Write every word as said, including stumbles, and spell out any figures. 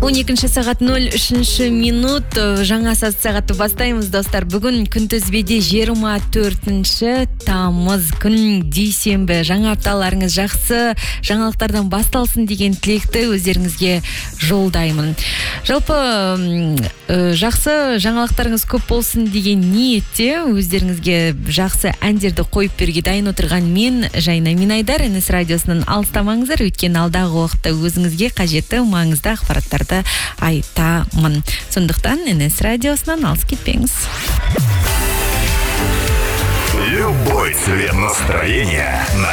он екінші сағат нөл үшінші минут. Жаңа саз сағатты бастаймыз, достар. Бүгін күнтізбеде жиырма төртінші тамыз күн дүйсенбі. Жаңа апталарыңыз жақсы, жаңалықтардан басталсын деген тілекті өздеріңізге жолдаймын. Жалпы жақсы жаңалықтарыңыз көп болсын деген ниетте өздеріңізге жақсы әндерді қойып беруге дайын отырған мен Жайна Минайдар. Энес радиосынан алыстамаңыздар, өйткені алдағы уақытта өзіңізге қажетті маңызды ақпараттарды айтамын. Сондықтан Энес радиосынан алыс кетпеңіз. Любой цвет настроения на